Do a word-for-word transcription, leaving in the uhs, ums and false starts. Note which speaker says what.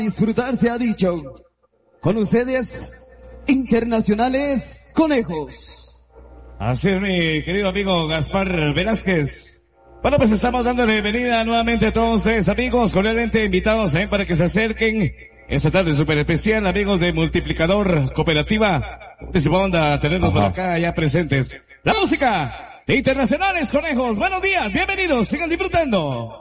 Speaker 1: Disfrutar se ha dicho. Con ustedes, Internacionales Conejos.
Speaker 2: Así es, mi querido amigo Gaspar Velázquez. Bueno, pues estamos dando la bienvenida nuevamente a todos ustedes, amigos, cordialmente invitados también para que se acerquen esta tarde súper especial, amigos de Multiplicador Cooperativa. Muchísima onda tenerlos por acá ya presentes. La música de Internacionales Conejos. Buenos días, bienvenidos, sigan disfrutando.